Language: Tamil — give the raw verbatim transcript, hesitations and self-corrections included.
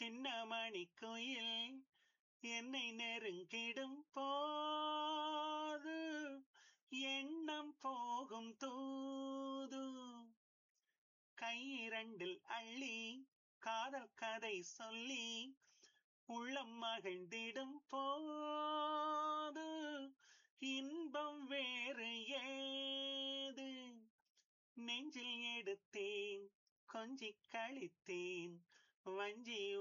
சின்னமணி குயில் என்னை நெருங்கிடும் போது எண்ணம் போகும் தூது கையிரண்டில் அள்ளி காதல் கதை சொல்லி உள்ளம் மகிழ்ந்திடும் போது இன்பம் வேறு ஏது நெஞ்சில் எடுத்தேன் கொஞ்சி கழித்தேன் வஞ்சி